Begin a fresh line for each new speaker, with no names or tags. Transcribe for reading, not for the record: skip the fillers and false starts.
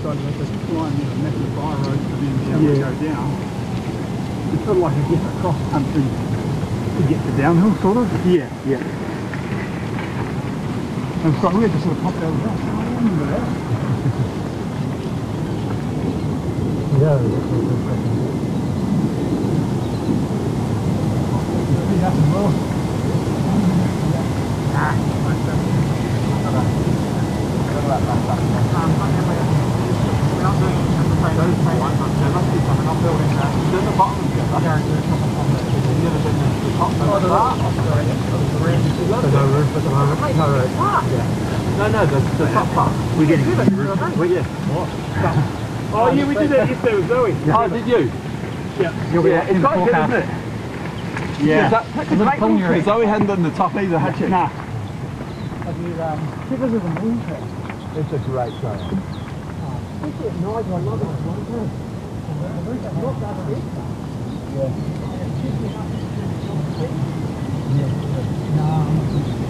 side of it, just line next to the fire road for them to be able to go down. It's sort of like a get across country to get to downhill, sort of. Yeah, yeah. And it's quite weird to sort of pop out of the house. I remember that. Yeah. See that as well. No, the top part. We're getting it. Oh yeah, we did that yesterday with Zoe. Oh, did you? Yeah. It's quite good, isn't it? Yeah. Zoe hadn't done the top either, had she? Nah. Because of the moon track. It's a great trail. Yeah.